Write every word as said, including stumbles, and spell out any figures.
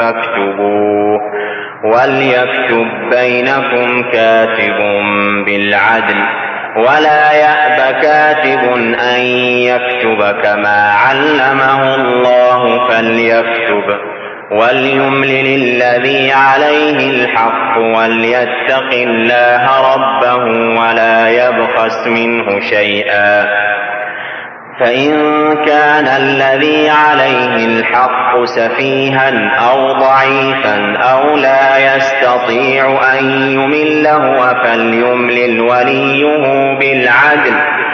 فاكتبوا وليكتب بينكم كاتب بالعدل ولا يأب كاتب أن يكتب كما علمه الله فليكتب وليملل الذي عليه الحق وليتق الله ربه ولا يبخس منه شيئا فإن كان الذي عليه الحق سفيها أو ضعيفا أو لا يستطيع أن يمل هو فليملل وليه بالعدل